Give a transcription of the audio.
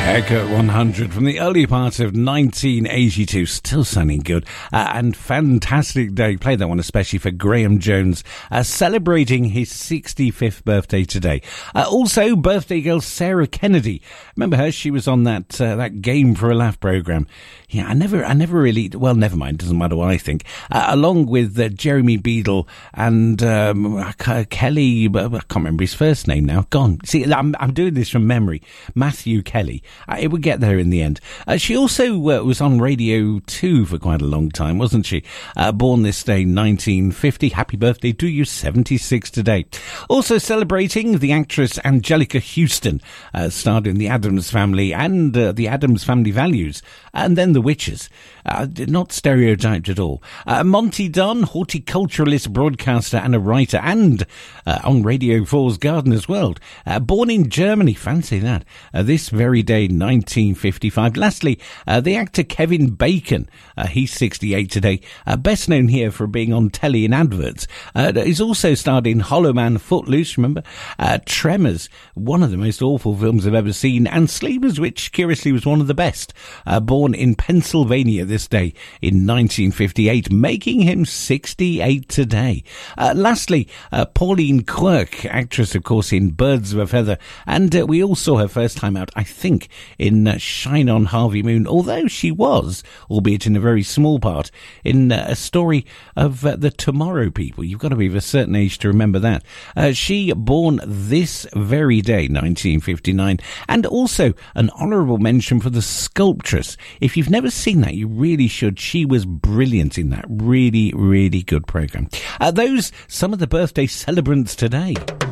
Echo 100 from the early part of 1982, still sounding good, and fantastic day. Played that one especially for Graham Jones, celebrating his 65th birthday today. Also, birthday girl Sarah Kennedy. Remember her? She was on that Game for a Laugh program. Yeah, I never really, well, never mind, doesn't matter what I think. Along with Jeremy Beadle and Kelly, I can't remember his first name now, gone. See, I'm doing this from memory. Matthew Kelly. It would get there in the end. She also was on Radio 2 for quite a long time, wasn't she? Born this day, 1950. Happy birthday to you, 76 today. Also celebrating the actress Angelica Houston, starred in The Addams Family and The Addams Family Values, and then The Witches. Not stereotyped at all. Monty Dunn, horticulturalist, broadcaster and a writer, and on Radio 4's Gardener's World. Born in Germany, fancy that. This very day, 1955. Lastly, the actor Kevin Bacon. He's 68 today. Best known here for being on telly in adverts. He's also starred in Hollow Man, Footloose, remember? Tremors, one of the most awful films I've ever seen, and Sleepers, which curiously was one of the best. Born in Pennsylvania this day in 1958, making him 68 today. Lastly, Pauline Quirk, actress, of course, in Birds of a Feather, and we all saw her first time out, I think, in Shine On Harvey Moon, although she was, albeit in a very small part, in a story of the Tomorrow People. You've got to be of a certain age to remember that. She born this very day, 1959, and also an honourable mention for The Sculptress. If you've never seen that, you really should. She was brilliant in that. Really, really good programme. Those, some of the birthday celebrants today.